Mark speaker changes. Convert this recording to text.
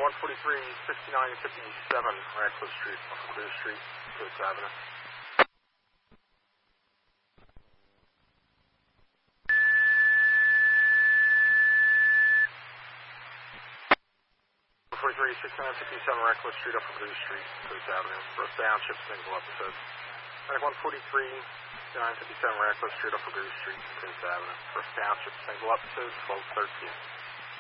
Speaker 1: 143, 69, 57 Radcliffe Street, off of Blue Street, Coates Avenue. Three 6957 Radcliffe Street, up Blue Street, Coates Avenue. First down, ship single episode. 143, 6957 Radcliffe Street, up Blue Street, Coates Avenue. First down, ship single episode, 1213.